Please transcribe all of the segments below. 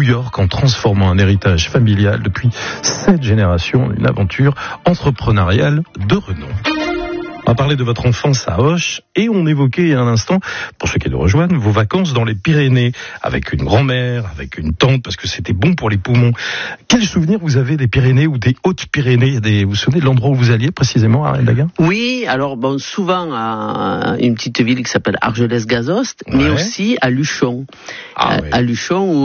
New York en transformant un héritage familial depuis 7 générations, une aventure entrepreneuriale de renom. On a parlé de votre enfance à Auch et on évoquait à l'instant, pour ceux qui nous rejoignent, vos vacances dans les Pyrénées, avec une grand-mère, avec une tante, parce que c'était bon pour les poumons. Quels souvenirs vous avez des Pyrénées ou des Hautes-Pyrénées? Vous vous souvenez de l'endroit où vous alliez précisément à Rennes-Daguin? Oui, alors souvent à une petite ville qui s'appelle Argelès-Gazost, mais aussi à Luchon. À Luchon où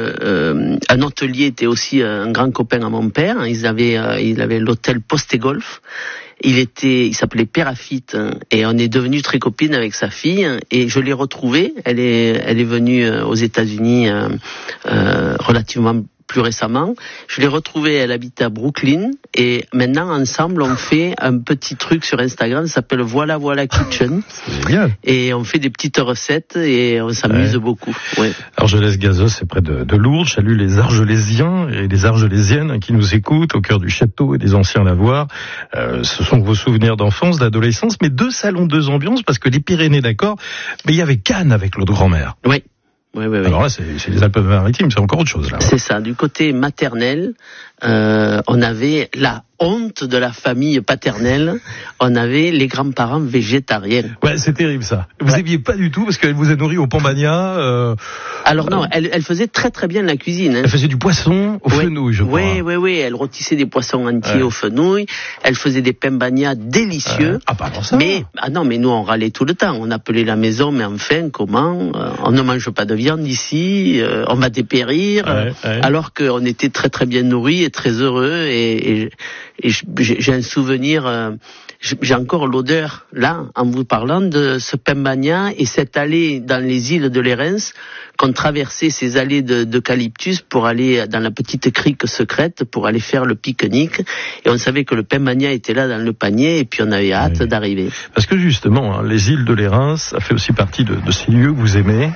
un hôtelier était aussi un grand copain à mon père. Il avait l'hôtel Poste et Golf. Il s'appelait Pérafite et on est devenus très copines avec sa fille et je l'ai retrouvée. Elle est venue aux États-Unis relativement plus récemment. Je l'ai retrouvée, elle habite à Brooklyn et maintenant ensemble on fait un petit truc sur Instagram, ça s'appelle Voilà Kitchen. C'est génial. Et on fait des petites recettes et on s'amuse beaucoup. Ouais. Argelès-Gazost, c'est près de Lourdes. Je salue les Argelésiens et les Argelésiennes qui nous écoutent au cœur du château et des anciens lavoirs. Ce sont vos souvenirs d'enfance, d'adolescence, mais 2 salons, 2 ambiances parce que les Pyrénées, d'accord, mais il y avait Cannes avec l'autre grand-mère. Oui. Alors là, c'est les Alpes-Maritimes, c'est encore autre chose, là. C'est ça. Du côté maternel, on avait la honte de la famille paternelle. On avait les grands-parents végétariens. Ouais, c'est terrible, ça. Vous aimiez pas du tout, parce qu'elle vous a nourri au Pambagna. Alors non, elle faisait très très bien la cuisine. Hein. Elle faisait du poisson au fenouil, je crois. Oui. Elle rôtissait des poissons entiers au fenouil. Elle faisait des pambagnas délicieux. Pardon, ça. Mais nous on râlait tout le temps. On appelait la maison, mais enfin comment on ne mange pas de viande ici, on va dépérir. Alors qu'on était très très bien nourris et très heureux et j'ai un souvenir, j'ai encore l'odeur, là, en vous parlant de ce pambagna et cette allée dans les îles de Lérens, qu'on traversait ces allées d'eucalyptus pour aller dans la petite crique secrète, pour aller faire le pique-nique. Et on savait que le pambagna était là dans le panier et puis on avait hâte d'arriver. Parce que justement, les îles de Lérens, ça fait aussi partie de ces lieux que vous aimez.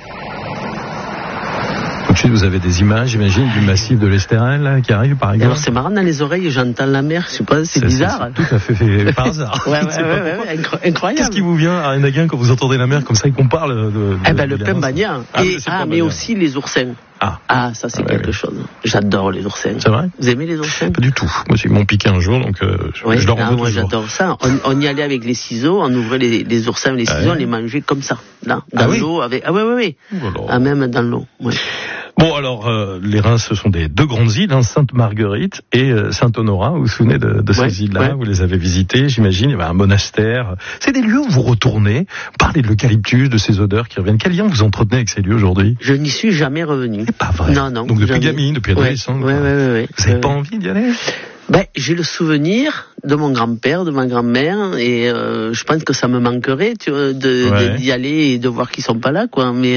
Tout de suite, vous avez des images, j'imagine, du massif de l'Estérel qui arrive, par exemple. Alors c'est marrant, dans les oreilles, j'entends la mer, je sais pas, c'est bizarre. C'est tout à fait fait par hasard. Incroyable. Qu'est-ce qui vous vient à Rennes-Daguin quand vous entendez la mer comme ça et qu'on parle de le pambagna. Mais aussi les oursins. Ça c'est quelque chose. J'adore les oursins. C'est vrai? Vous aimez les oursins? Pas du tout. Moi, ils m'ont piqué un jour, donc je leur en veux moi toujours. J'adore ça. On y allait avec les ciseaux, on ouvrait les oursins avec les ciseaux, on les mangeait comme ça, là, dans l'eau. Oui. Même dans l'eau. Ouais. Bon, alors, les Reims, ce sont 2 grandes îles, Sainte-Marguerite et Saint-Honorat. Vous vous souvenez de ces îles-là? Vous les avez visitées, j'imagine. Il y avait un monastère. C'est des lieux où vous retournez. Parlez de l'eucalyptus, de ces odeurs qui reviennent. Quel lien vous entretenez avec ces lieux aujourd'hui? Je n'y suis jamais revenu. C'est pas vrai. Non. Donc depuis gamine, depuis adolescent. Oui. Vous n'avez pas envie d'y aller? J'ai le souvenir de mon grand-père, de ma grand-mère, et je pense que ça me manquerait d'y aller et de voir qu'ils sont pas là, quoi. Mais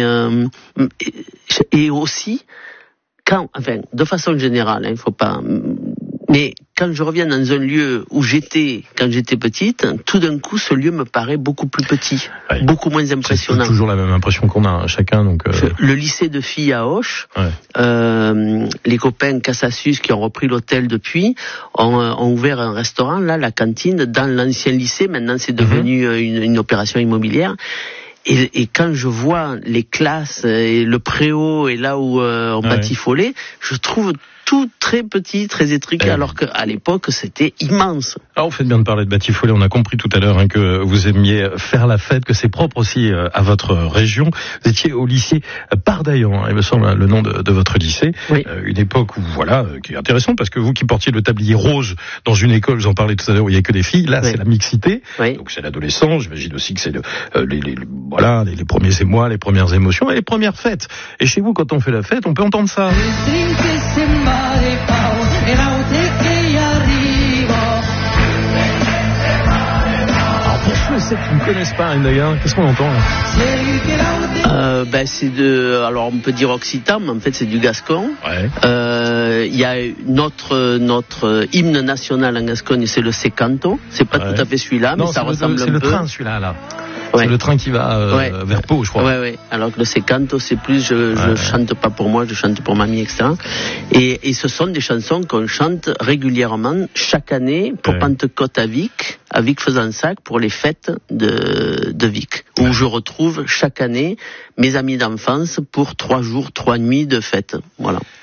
et aussi de façon générale, il faut pas. Mais quand je reviens dans un lieu où j'étais quand j'étais petite, tout d'un coup, ce lieu me paraît beaucoup plus petit, beaucoup moins impressionnant. C'est toujours la même impression qu'on a chacun. Donc le lycée de filles à Auch, les copains Cassassus qui ont repris l'hôtel depuis ont ouvert un restaurant, là, la cantine, dans l'ancien lycée. Maintenant, c'est devenu une opération immobilière. Et quand je vois les classes et le préau et là où on batifolait, je trouve tout très petit, très étriqué, alors qu'à l'époque, c'était immense. Alors, vous faites bien de parler de Batifollet. On a compris tout à l'heure que vous aimiez faire la fête, que c'est propre aussi à votre région. Vous étiez au lycée Pardaillan, il me semble, le nom de votre lycée. Une époque où, qui est intéressante, parce que vous qui portiez le tablier rose dans une école, vous en parlez tout à l'heure, où il n'y a que des filles, là, c'est la mixité. Donc, c'est l'adolescence. J'imagine aussi que c'est les premiers émois, les premières émotions et les premières fêtes. Et chez vous, quand on fait la fête, on peut entendre ça. Alors pour ceux qui ne connaissent pas Rennes-Daguin, qu'est-ce qu'on entend là? Alors on peut dire occitan, mais en fait c'est du gascon. Il y a notre hymne national en Gascogne, c'est le Secanto. C'est pas tout à fait celui-là, mais ça ressemble un peu. C'est le train celui-là, là. C'est le train qui va vers Pau, je crois. Alors que le Secanto, c'est plus, je chante pas pour moi, je chante pour mamie, etc. Et ce sont des chansons qu'on chante régulièrement chaque année pour Pentecôte à Vic-Fezensac, pour les fêtes de Vic, où je retrouve chaque année mes amis d'enfance pour 3 jours, 3 nuits de fête. Voilà.